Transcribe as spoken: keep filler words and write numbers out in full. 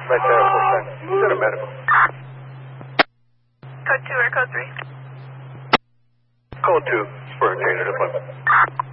Right there, full time. Send a medical. Code two or code three? Code two for a taser deployment.